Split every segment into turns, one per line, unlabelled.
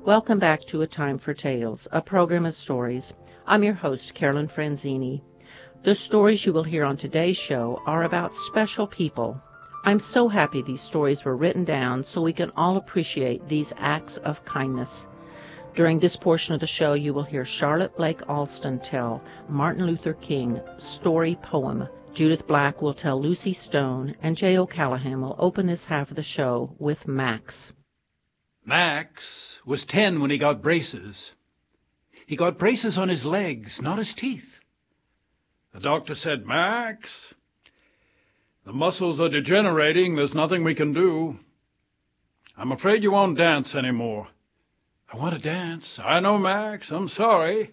Welcome back to A Time for Tales, a program of stories. I'm your host, Carolyn Franzini. The stories you will hear on today's show are about special people. I'm so happy these stories were written down so we can all appreciate these acts of kindness. During this portion of the show, you will hear Charlotte Blake Alston tell Martin Luther King story poem. Judith Black will tell Lucy Stone, and Jay O'Callahan will open this half of the show with Max.
Max was 10 when he got braces. He got braces on his legs, not his teeth. The doctor said, "Max, the muscles are degenerating. There's nothing we can do. I'm afraid you won't dance anymore." "I want to dance." "I know, Max. I'm sorry."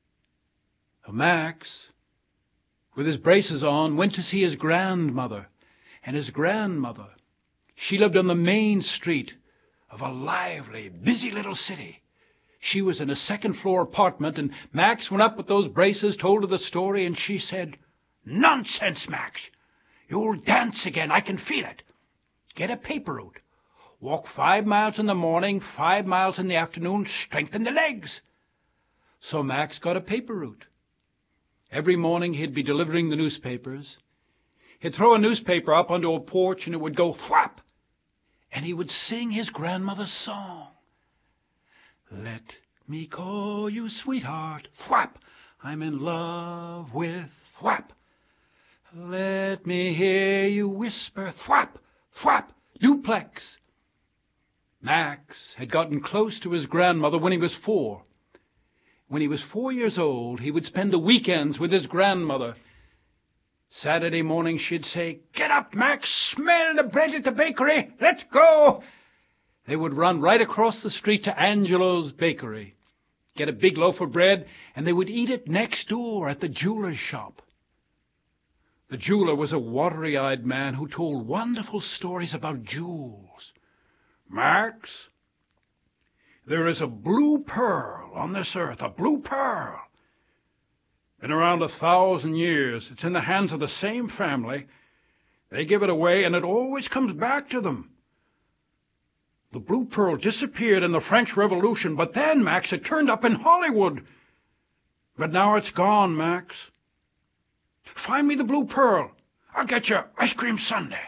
So Max, with his braces on, went to see his grandmother. And his grandmother, she lived on the main street of a lively, busy little city. She was in a second-floor apartment, and Max went up with those braces, told her the story, and she said, "Nonsense, Max. You'll dance again. I can feel it. Get a paper route. Walk 5 miles in the morning, 5 miles in the afternoon. Strengthen the legs." So Max got a paper route. Every morning he'd be delivering the newspapers. He'd throw a newspaper up onto a porch, and it would go thwap. And he would sing his grandmother's song. "Let me call you sweetheart, thwap. I'm in love with thwap. Let me hear you whisper, thwap, thwap, duplex." Max had gotten close to his grandmother when he was 4. When he was 4 years old, he would spend the weekends with his grandmother. Saturday morning she'd say, "Get up, Max, smell the bread at the bakery, let's go." They would run right across the street to Angelo's Bakery, get a big loaf of bread, and they would eat it next door at the jeweler's shop. The jeweler was a watery-eyed man who told wonderful stories about jewels. "Max, there is a blue pearl on this earth, a blue pearl. Been around 1,000 years. It's in the hands of the same family. They give it away, and it always comes back to them. The blue pearl disappeared in the French Revolution, but then, Max, it turned up in Hollywood. But now it's gone, Max. Find me the blue pearl. I'll get you ice cream sundae."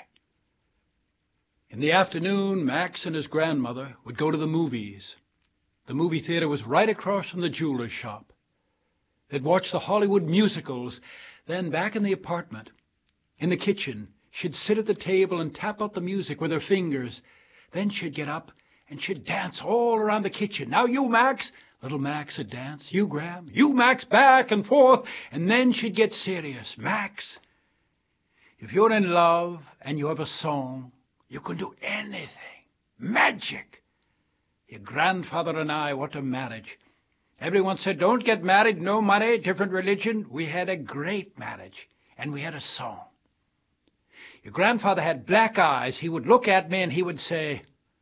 In the afternoon, Max and his grandmother would go to the movies. The movie theater was right across from the jeweler's shop. They'd watch the Hollywood musicals. Then back in the apartment, in the kitchen, she'd sit at the table and tap out the music with her fingers. Then she'd get up and she'd dance all around the kitchen. "Now you, Max." Little Max would dance. "You, Gram." "You, Max," back and forth. And then she'd get serious. "Max, if you're in love and you have a song, you can do anything. Magic. Your grandfather and I went to marriage. Everyone said, 'Don't get married, no money, different religion.' We had a great marriage, and we had a song. Your grandfather had black eyes. He would look at me and he would say,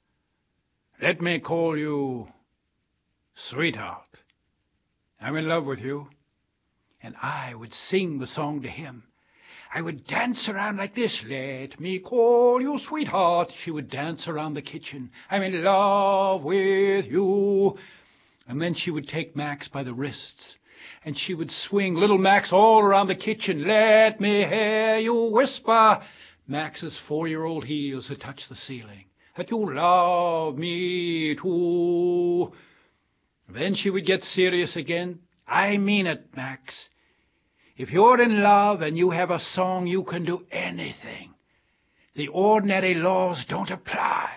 'Let me call you sweetheart. I'm in love with you.' And I would sing the song to him. I would dance around like this. 'Let me call you sweetheart.' She would dance around the kitchen. 'I'm in love with you.' And then she would take Max by the wrists, and she would swing little Max all around the kitchen. 'Let me hear you whisper.' Max's 4-year-old heels had touched the ceiling. 'That you love me too.' Then she would get serious again. 'I mean it, Max. If you're in love and you have a song, you can do anything. The ordinary laws don't apply.'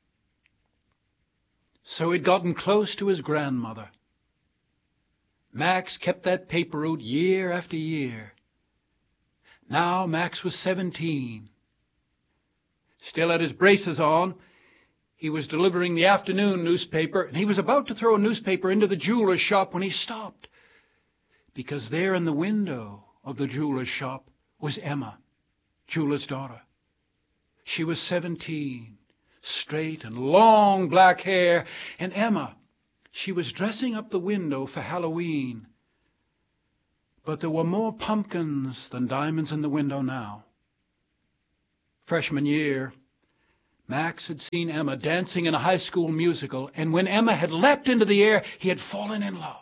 So he'd gotten close to his grandmother. Max kept that paper route year after year. Now Max was 17. Still had his braces on. He was delivering the afternoon newspaper, and he was about to throw a newspaper into the jeweler's shop when he stopped. Because there in the window of the jeweler's shop was Emma, jeweler's daughter. She was 17. Straight and long black hair. And Emma, she was dressing up the window for Halloween. But there were more pumpkins than diamonds in the window now. Freshman year, Max had seen Emma dancing in a high school musical, and when Emma had leapt into the air, he had fallen in love.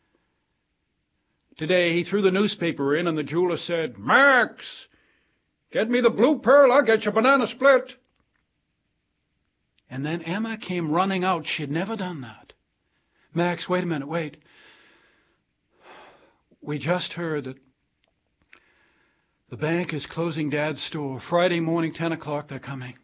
Today he threw the newspaper in, and the jeweler said, "Max, get me the blue pearl, I'll get you a banana split." And then Emma came running out. She had never done that. "Max, wait a minute, wait. We just heard that the bank is closing Dad's store. Friday morning, 10 o'clock, they're coming.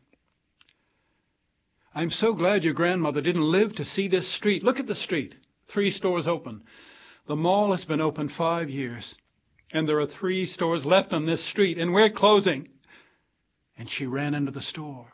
I'm so glad your grandmother didn't live to see this street. Look at the street. 3 stores open. The mall has been open 5 years, and there are 3 stores left on this street, and we're closing." And she ran into the store.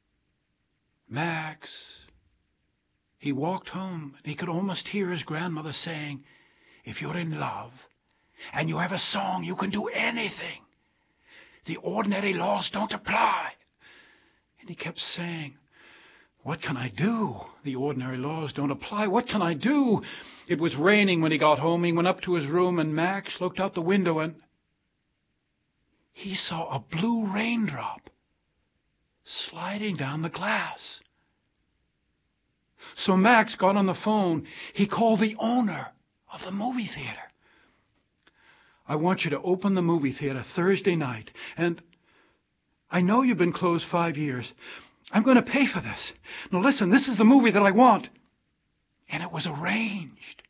Max, he walked home, and he could almost hear his grandmother saying, "If you're in love and you have a song, you can do anything. The ordinary laws don't apply." And he kept saying, "What can I do? The ordinary laws don't apply. What can I do?" It was raining when he got home. He went up to his room, and Max looked out the window, and he saw a blue raindrop sliding down the glass. So Max got on the phone. He called the owner of the movie theater. "I want you to open the movie theater Thursday night, and I know you've been closed 5 years. I'm going to pay for this. Now listen, this is the movie that I want." And it was arranged.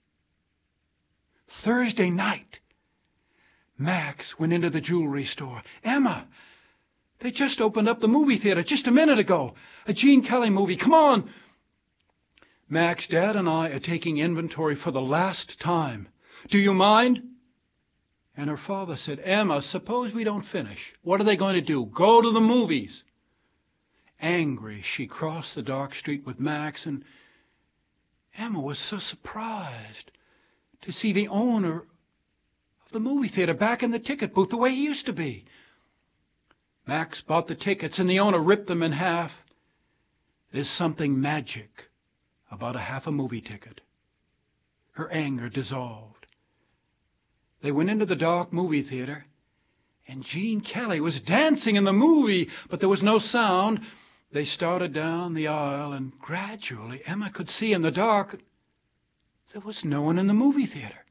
Thursday night, Max went into the jewelry store. "Emma, they just opened up the movie theater just a minute ago. A Gene Kelly movie. Come on." "Max, Dad and I are taking inventory for the last time. Do you mind?" And her father said, "Emma, suppose we don't finish. What are they going to do? Go to the movies?" Angry, she crossed the dark street with Max, and Emma was so surprised to see the owner of the movie theater back in the ticket booth the way he used to be. Max bought the tickets, and the owner ripped them in half. There's something magic about a half a movie ticket. Her anger dissolved. They went into the dark movie theater, and Gene Kelly was dancing in the movie, but there was no sound. They started down the aisle, and gradually Emma could see in the dark there was no one in the movie theater.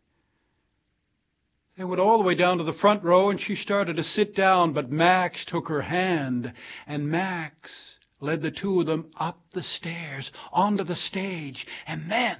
They went all the way down to the front row, and she started to sit down, but Max took her hand, and Max led the 2 of them up the stairs, onto the stage, and then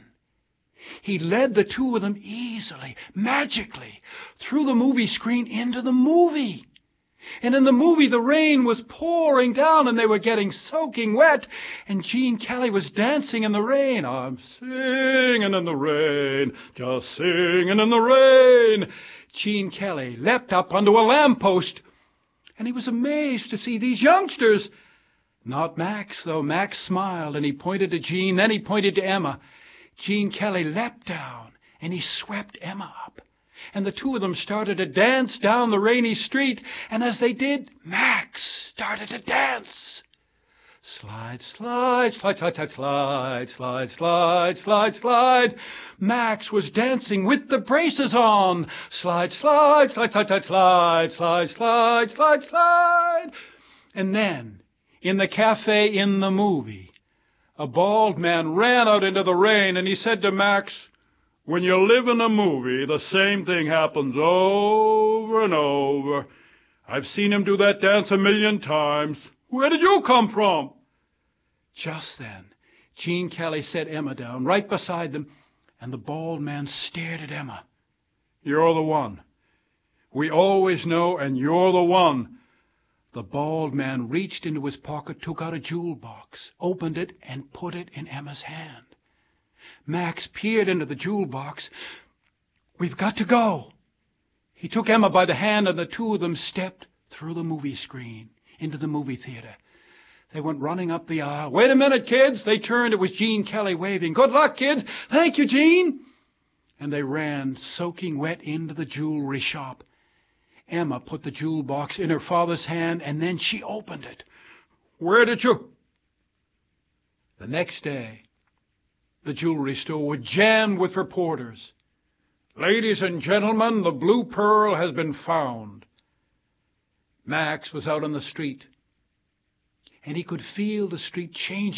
he led the 2 of them easily, magically, through the movie screen into the movie. And in the movie, the rain was pouring down, and they were getting soaking wet, and Gene Kelly was dancing in the rain. "I'm singing in the rain, just singing in the rain." Gene Kelly leapt up onto a lamppost, and he was amazed to see these youngsters. Not Max, though. Max smiled, and he pointed to Gene, then he pointed to Emma. Gene Kelly leapt down, and he swept Emma up. And the 2 of them started to dance down the rainy street, and as they did, Max started to dance. Slide, slide, slide, slide, slide, slide, slide, slide, slide, slide. Max was dancing with the braces on. Slide, slide, slide, slide, slide, slide, slide, slide, slide, slide. And then, in the cafe in the movie, a bald man ran out into the rain, and he said to Max, "When you live in a movie, the same thing happens over and over. I've seen him do that dance 1,000,000 times. Where did you come from?" Just then, Gene Kelly set Emma down right beside them, and the bald man stared at Emma. "You're the one. We always know, and you're the one." The bald man reached into his pocket, took out a jewel box, opened it, and put it in Emma's hand. Max peered into the jewel box. "We've got to go." He took Emma by the hand, and the 2 of them stepped through the movie screen into the movie theater. They went running up the aisle. "Wait a minute, kids." They turned. It was Gene Kelly waving. "Good luck, kids." "Thank you, Gene." And they ran, soaking wet, into the jewelry shop. Emma put the jewel box in her father's hand, and then she opened it. "Where did you—" The next day, the jewelry store was jammed with reporters. "Ladies and gentlemen, the blue pearl has been found." Max was out on the street. and he could feel the street changing